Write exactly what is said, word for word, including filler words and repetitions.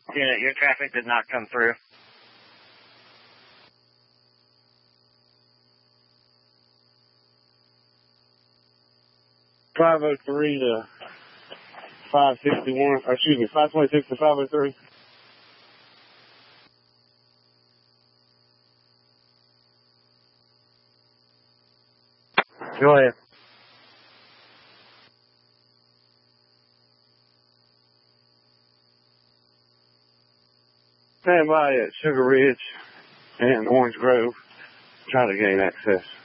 Unit, your traffic did not come through. five oh three to five sixty-one, or excuse me, five twenty-six to five oh three. Go ahead. Stand by at Sugar Ridge and Orange Grove. Try to gain access.